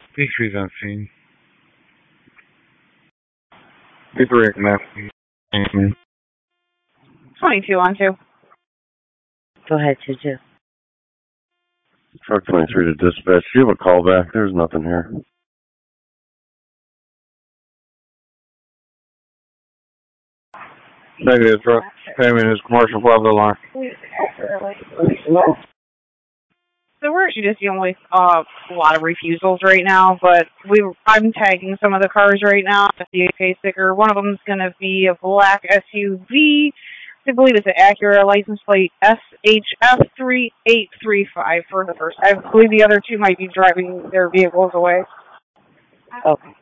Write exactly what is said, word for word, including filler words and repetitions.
Victory's on scene. Victory Matthew. twenty-two on two. Go ahead, two two. Truck twenty-three to dispatch. Do you have a call back? There's nothing here. Negative, truck. Payment is commercial public line. So we're actually just dealing with uh, a lot of refusals right now, but we I'm tagging some of the cars right now with the A K sticker. One of them is going to be a black S U V. I believe it's an Acura license plate S H F three eight three five for the first. I believe the other two might be driving their vehicles away. Okay.